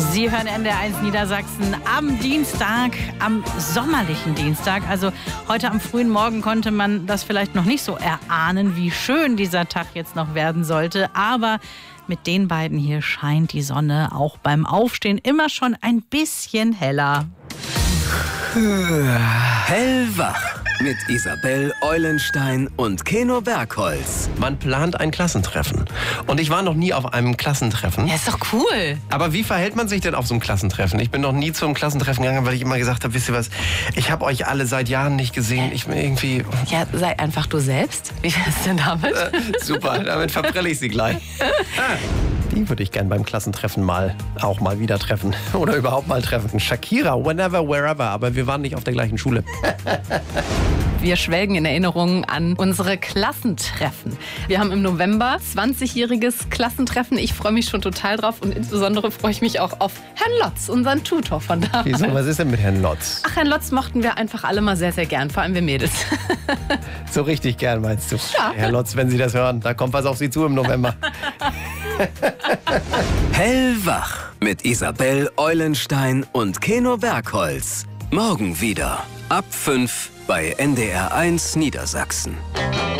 Sie hören NDR1 Niedersachsen am Dienstag, am sommerlichen Dienstag. Also heute am frühen Morgen konnte man das vielleicht noch nicht so erahnen, wie schön dieser Tag jetzt noch werden sollte. Aber mit den beiden hier scheint die Sonne auch beim Aufstehen immer schon ein bisschen heller. Hellwach mit Isabel Eulenstein und Keno Bergholz. Man plant ein Klassentreffen. Und ich war noch nie auf einem Klassentreffen. Ja, ist doch cool. Aber wie verhält man sich denn auf so einem Klassentreffen? Ich bin noch nie zu einem Klassentreffen gegangen, weil ich immer gesagt habe, wisst ihr was, ich habe euch alle seit Jahren nicht gesehen. Ich bin irgendwie... Ja, sei einfach du selbst. Wie wär's denn damit? Super, damit verprelle ich sie gleich. Die würde ich gern beim Klassentreffen auch mal wieder treffen. Oder überhaupt mal treffen. Shakira, whenever, wherever. Aber wir waren nicht auf der gleichen Schule. Wir schwelgen in Erinnerungen an unsere Klassentreffen. Wir haben im November 20-jähriges Klassentreffen. Ich freue mich schon total drauf und insbesondere freue ich mich auch auf Herrn Lotz, unseren Tutor von damals. Wieso, was ist denn mit Herrn Lotz? Ach, Herrn Lotz mochten wir einfach alle mal sehr, sehr gern, vor allem wir Mädels. So richtig gern, meinst du? Ja. Herr Lotz, wenn Sie das hören, da kommt was auf Sie zu im November. Hellwach mit Isabel Eulenstein und Keno Bergholz. Morgen wieder ab 5 bei NDR1 Niedersachsen.